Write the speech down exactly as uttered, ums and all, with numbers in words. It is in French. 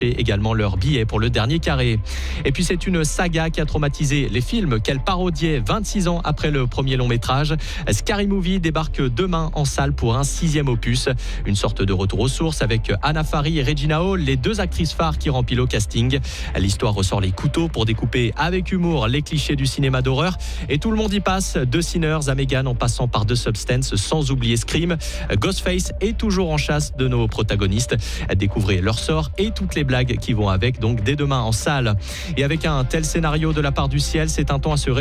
et également leur billet pour le dernier carré. Et puis c'est une saga qui a traumatisé les films qu'elle parodiait vingt-six ans après le premier long métrage. Scary Movie débarque demain en salle pour un sixième opus. Une sorte de retour aux sources avec Anna Faris et Regina Hall, les deux actrices phares qui remplissent au casting. L'histoire ressort les couteaux pour découper avec humour les clichés du cinéma d'horreur. Et tout le monde y passe, de Sinners à Megan en passant par The Substance, sans oublier Scream. Ghostface est toujours en chasse de nos protagonistes. Découvrez leur sort et toutes les blagues qui vont avec, donc dès demain en salle. Et avec un tel scénario de la part du ciel, c'est un temps à se